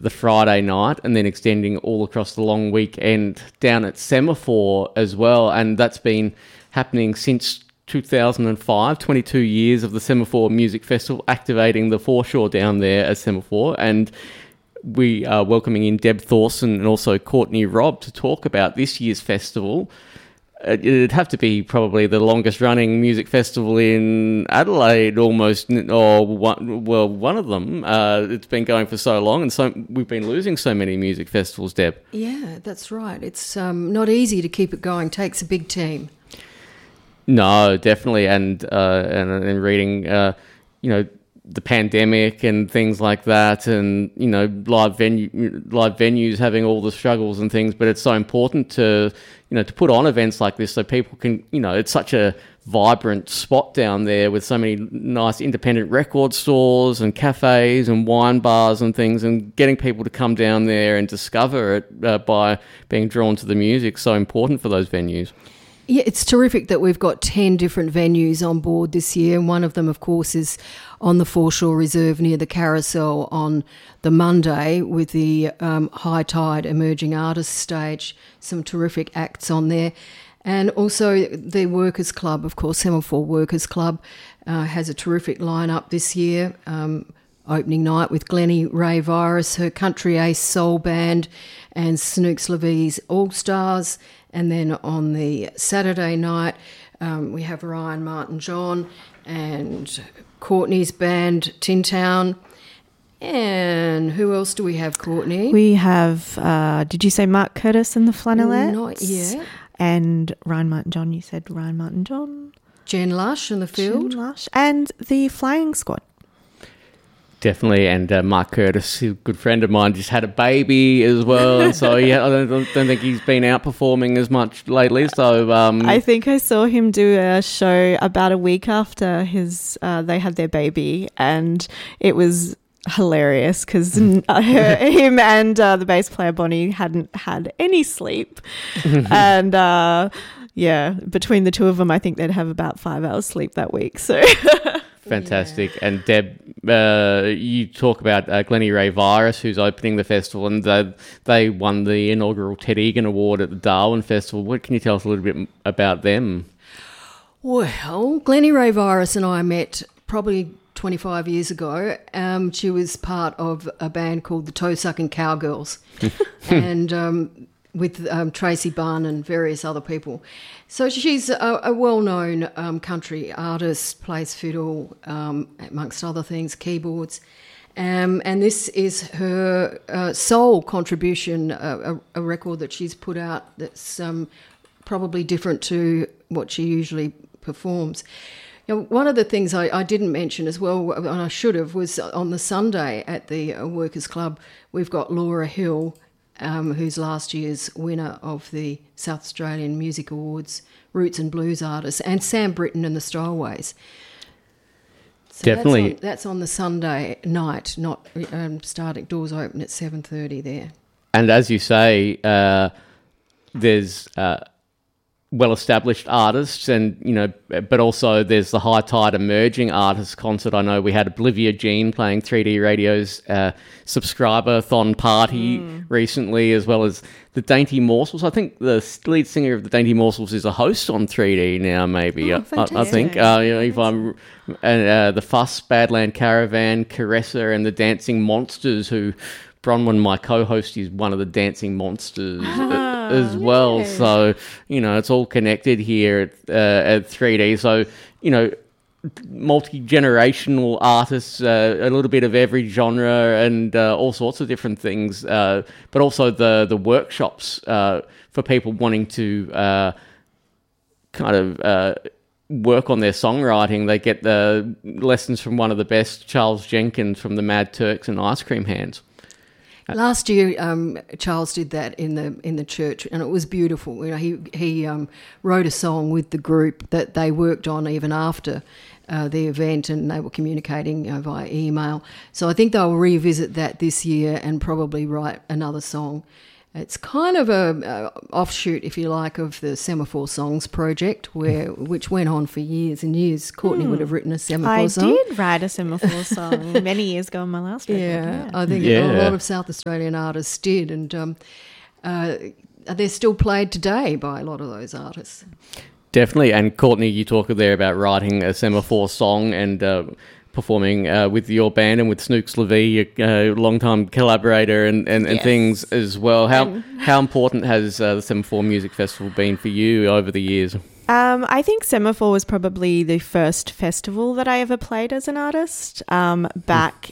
the Friday night and then extending all across the long weekend down at Semaphore as well. And that's been happening since 2005, 22 years of the Semaphore Music Festival, activating the foreshore down there at Semaphore. And we are welcoming in Deb Thorson and also Courtney Robb to talk about this year's festival. It'd have to be probably the longest running music festival in Adelaide, almost, or one of them. It's been going for so long, and so we've been losing so many music festivals, Deb. Yeah, that's right. It's not easy to keep it going. Takes a big team. No, definitely, and reading, the pandemic and things like that, and live venues having all the struggles and things. But it's so important to put on events like this so people can, it's such a vibrant spot down there with so many nice independent record stores and cafes and wine bars and things, and getting people to come down there and discover it by being drawn to the music, so important for those venues. Yeah, it's terrific that we've got 10 different venues on board this year, and one of them, of course, is on the Foreshore Reserve near the Carousel on the Monday with the High Tide Emerging Artists stage. Some terrific acts on there. And also the Workers Club, of course, Semaphore Workers Club has a terrific lineup this year. Opening night with Glennie Ray Virus, her Country Ace Soul Band, and Snooks Levy's All Stars. And then on the Saturday night, we have Ryan Martin John and Courtney's band, Tin Town. And who else do we have, Courtney? We have, did you say Mark Curtis and the Flannelettes? Not yet. And Ryan Martin John, you said Ryan Martin John. Jen Lush in the field. Jen Lush. And the Flying Squad. Definitely, and Mark Curtis, a good friend of mine, just had a baby as well, and so I don't think he's been out performing as much lately. So I think I saw him do a show about a week after they had their baby, and it was hilarious because him and the bass player Bonnie hadn't had any sleep, and between the two of them, I think they'd have about 5 hours sleep that week. So. Fantastic. Yeah. And Deb, you talk about Glennie Ray Virus, who's opening the festival, and they won the inaugural Ted Egan Award at the Darwin Festival. What can you tell us a little bit about them? Well, Glennie Ray Virus and I met probably 25 years ago. She was part of a band called the Toe Sucking Cowgirls, and with Tracy Bunn and various other people. So she's a well-known country artist, plays fiddle, amongst other things, keyboards. And this is her sole contribution, a record that she's put out that's probably different to what she usually performs. One of the things I didn't mention as well, and I should have, was on the Sunday at the Workers Club, we've got Laura Hill, who's last year's winner of the South Australian Music Awards, Roots and Blues Artist, and Sam Britton and the Styleways. So definitely. That's on the Sunday night, not starting, doors open at 7:30 there. And as you say, there's well-established artists, and but also there's the High Tide Emerging Artists concert. I know we had Olivia Jean playing 3D Radio's subscriber-thon party recently, as well as the Dainty Morsels. I think the lead singer of the Dainty Morsels is a host on 3D now, maybe. I think if I'm the Fuss, Badland Caravan, Caressa, and the Dancing Monsters, who Bronwyn, my co-host, is one of the Dancing Monsters as well. Yes. So, it's all connected here at 3D. So, multi-generational artists, a little bit of every genre and all sorts of different things. But also the workshops for people wanting to work on their songwriting. They get the lessons from one of the best, Charles Jenkins from the Mad Turks and Ice Cream Hands. Last year, Charles did that in the church, and it was beautiful. He wrote a song with the group that they worked on even after the event, and they were communicating via email. So I think they'll revisit that this year and probably write another song. It's kind of a offshoot, if you like, of the Semaphore Songs project, which went on for years and years. Courtney would have written a Semaphore song. I did write a Semaphore song many years ago on my last record. Yeah, I think a lot of South Australian artists did, and they're still played today by a lot of those artists. Definitely. And Courtney, you talk there about writing a Semaphore song and performing with your band and with Snooks Levy, a long-time collaborator and Yes. things as well. How important has the Semaphore Music Festival been for you over the years? I think Semaphore was probably the first festival that I ever played as an artist. Back,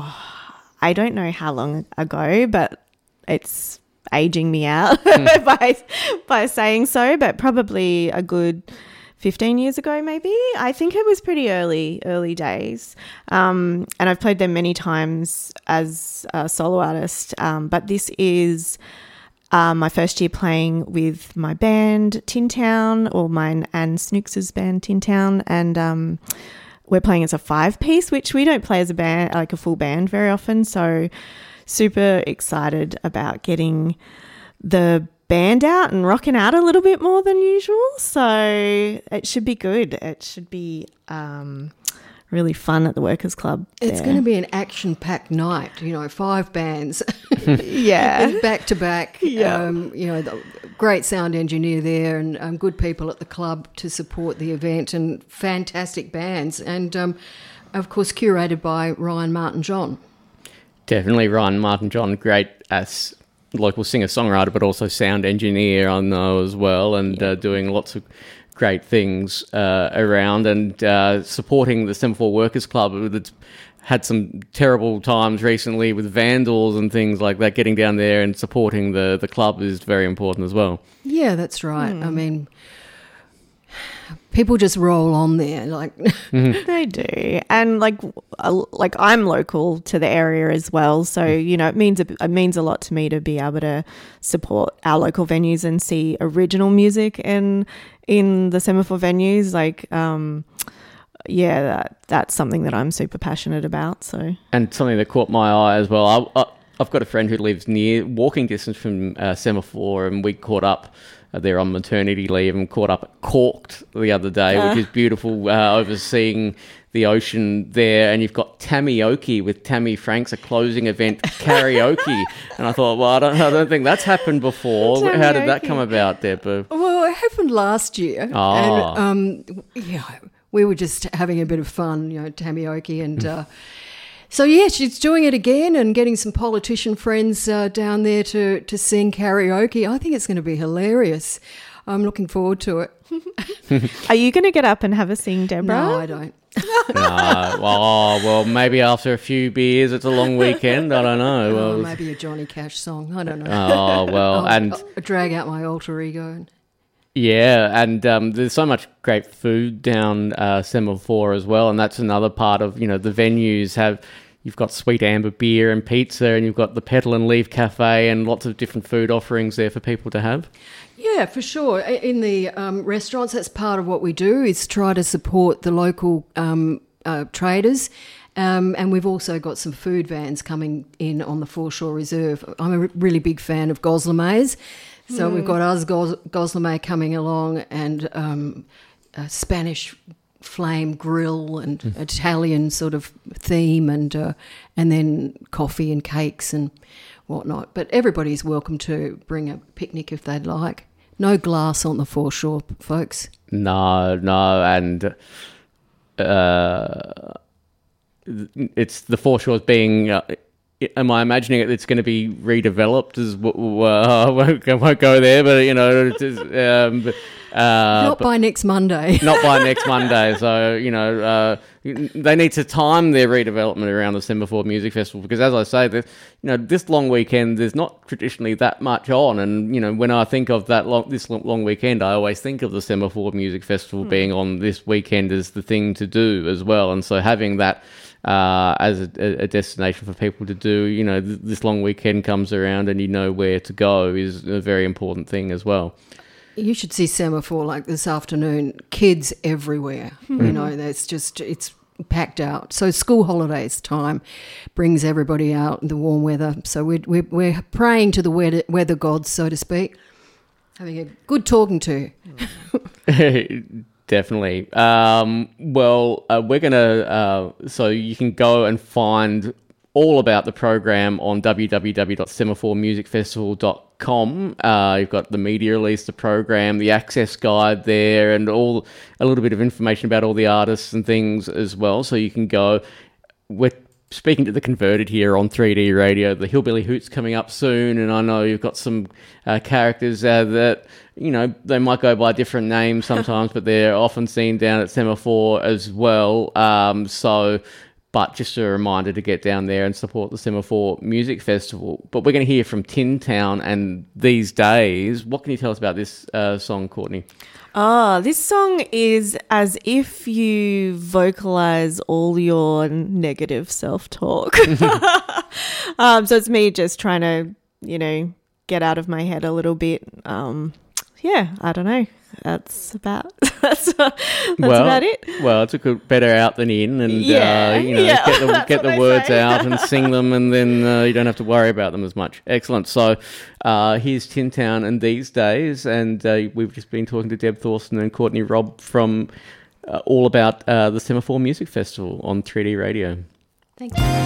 I don't know how long ago, but it's aging me out by saying so, but probably a good 15 years ago, maybe. I think it was pretty early days. And I've played them many times as a solo artist. But this is my first year playing with my band, Tin Town, or mine and Snooks' band, Tin Town. And we're playing as a 5-piece, which we don't play as a band, like a full band very often. So super excited about getting the band out and rocking out a little bit more than usual. So it should be good. It should be really fun at the Workers Club. It's going to be an action-packed night, 5 bands. Yeah. Back to back. Yeah. The great sound engineer there and good people at the club to support the event and fantastic bands. And, of course, curated by Ryan Martin-John. Definitely Ryan Martin-John, great as local singer-songwriter, but also sound engineer, I know as well, and doing lots of great things around and supporting the Semaphore Workers Club. It's had some terrible times recently with vandals and things like that. Getting down there and supporting the club is very important as well. Yeah, that's right. I mean, people just roll on there, like They do, and like I'm local to the area as well, so it means a lot to me to be able to support our local venues and see original music in the Semaphore venues. That's something that I'm super passionate about. So, and something that caught my eye as well. I've got a friend who lives near walking distance from Semaphore, and we caught up. They're on maternity leave and caught up at Corked the other day, which is beautiful, overseeing the ocean there. And you've got Tamioki with Tammy Franks, a closing event karaoke. And I thought, well, I don't think that's happened before. How did that come about, Deborah? Well, it happened last year. Oh. And, we were just having a bit of fun, Tamioki and... So, yeah, she's doing it again and getting some politician friends down there to sing karaoke. I think it's going to be hilarious. I'm looking forward to it. Are you going to get up and have a sing, Deborah? No, I don't. Well, maybe after a few beers, it's a long weekend. I don't know. Maybe a Johnny Cash song. I don't know. Oh, well. I'll drag out my alter ego. Yeah, and there's so much great food down Semaphore as well, and that's another part of, the venues have... You've got Sweet Amber beer and pizza, and you've got the Petal and Leaf Cafe and lots of different food offerings there for people to have. Yeah, for sure. In the restaurants, that's part of what we do, is try to support the local traders. And we've also got some food vans coming in on the Foreshore Reserve. I'm a really big fan of Goslemay's. So we've got us Goslemay coming along and a Spanish flame grill and Italian sort of theme and then coffee and cakes and whatnot. But everybody's welcome to bring a picnic if they'd like. No glass on the foreshore, folks. No, and it's the foreshore's being... am I imagining it's going to be redeveloped? I won't go there, but not by next Monday. Not by next Monday. So they need to time their redevelopment around the Semaphore Music Festival because, as I say, this long weekend there's not traditionally that much on, and when I think of this long weekend, I always think of the Semaphore Music Festival being on this weekend as the thing to do as well, and so having that. As a destination for people to do, this long weekend comes around and you know where to go is a very important thing as well. You should see Semaphore like this afternoon. Kids everywhere. There's just, it's packed out. So school holidays time brings everybody out in the warm weather. So we're praying to the weather gods, so to speak, having a good talking to. Definitely. We're going to... so you can go and find all about the program on www.semaphoremusicfestival.com. You've got the media release, the program, the access guide there, and a little bit of information about all the artists and things as well. So you can go. We're speaking to the Converted here on 3D Radio. The Hillbilly Hoots coming up soon, and I know you've got some characters that, you know, they might go by different names sometimes, but they're often seen down at Semaphore as well. But just a reminder to get down there and support the Semaphore Music Festival. But we're going to hear from Tin Town and These Days. What can you tell us about this song, Courtney? This song is as if you vocalize all your negative self-talk. So it's me just trying to, you know, get out of my head a little bit. Yeah, I don't know. That's about it. Well, it's a good better out than in, and get the words out and sing them, and then you don't have to worry about them as much. Excellent. So here's Tin Town and These Days, and we've just been talking to Deb Thorson and Courtney Robb from all about the Semaphore Music Festival on 3D Radio. Thank you.